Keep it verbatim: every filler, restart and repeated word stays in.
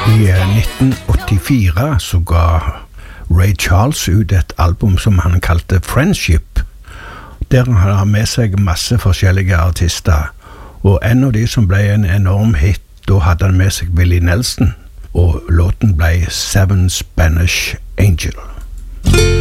I nitten åttifire så ga Ray Charles ut et album som han kalte Friendship, der han har med seg masse forskjellige artister, og en av de som ble en enorm hit, da hadde han med seg Willie Nelson, og låten ble Seven Spanish Angel.